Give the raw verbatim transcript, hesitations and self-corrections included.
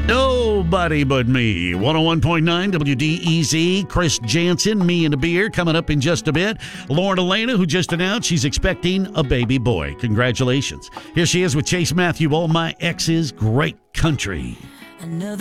Nobody But Me. one oh one point nine W D E Z. Chris Jansen, Me and a Beer, coming up in just a bit. Lauren Elena, who just announced she's expecting a baby boy. Congratulations. Here she is with Chase Matthew, All My Ex's Great Country.